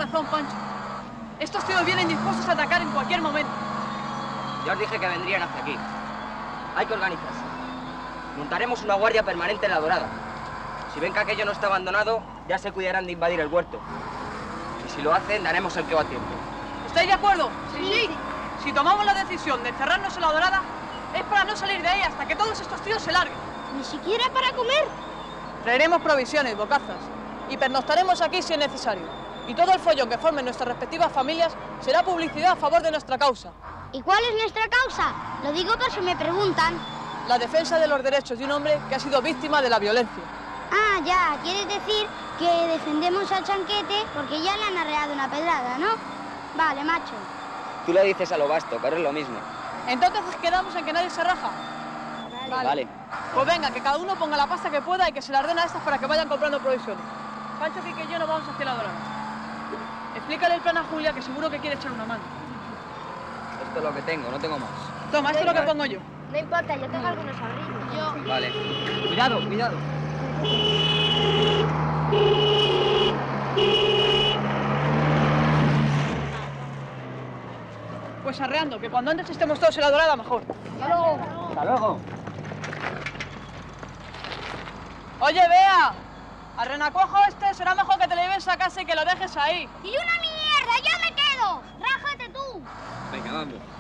razón, Pancho. Estos tíos vienen dispuestos a atacar en cualquier momento. Ya os dije que vendrían hacia aquí. Hay que organizarse. Montaremos una guardia permanente en la Dorada. Si ven que aquello no está abandonado, ya se cuidarán de invadir el huerto. Y si lo hacen, daremos el quebo a tiempo. ¿Estáis de acuerdo? Sí. Si tomamos la decisión de encerrarnos en la Dorada, es para no salir de ahí hasta que todos estos tíos se larguen. Ni siquiera para comer. Traeremos provisiones, bocazas, y pernoctaremos aquí si es necesario. Y todo el follón que formen nuestras respectivas familias será publicidad a favor de nuestra causa. ¿Y cuál es nuestra causa? Lo digo por si me preguntan. La defensa de los derechos de un hombre que ha sido víctima de la violencia. Ah, ya, quieres decir que defendemos a Chanquete porque ya le han arreado una pedrada, ¿no? Vale, macho. Tú le dices a lo vasto, pero es lo mismo. Entonces quedamos en que nadie se raja. Vale. Pues venga, que cada uno ponga la pasta que pueda y que se la den a estas para que vayan comprando provisiones. Pancho, Quique y yo nos vamos hacia la Dorada. Explícale el plan a Julia, que seguro que quiere echar una mano. Esto es lo que tengo, no tengo más. Toma, esto es lo que pongo yo. No importa, yo tengo algunos ahorrillos. Yo. Vale. Cuidado, cuidado. Pues arreando, que cuando antes estemos todos en la Dorada, mejor. Hasta luego. Hasta luego. Oye, Bea, al renacuajo este será mejor que te lo lleves a casa y que lo dejes ahí. ¡Y una mierda! ¡Yo me quedo! ¡Rájate tú! Venga, vamos.